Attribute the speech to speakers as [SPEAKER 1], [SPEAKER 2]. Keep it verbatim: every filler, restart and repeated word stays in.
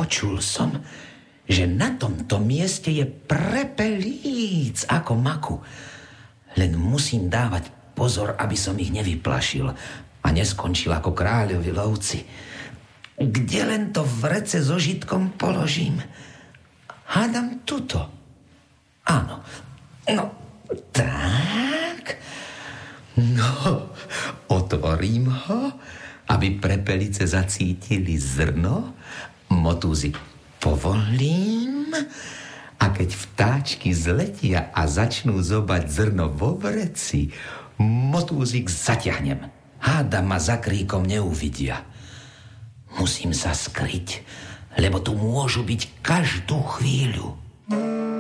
[SPEAKER 1] počul som, že na tomto mieste je prepelíc ako maku. Len musím dávať pozor, aby som ich nevyplašil a neskončil ako kráľovi lovci. Kde len to vrece so žitkom položím? Hádam tuto. Áno. No, tak. No, otvorím ho, aby prepelice zacítili zrno, motúzik povolím a keď vtáčky zletia a začnú zobať zrno vo vreci, motúzik zatiahnem. Hádam ma za kríkom neuvidia. Musím sa skryť, lebo tu môžu byť každú chvíľu.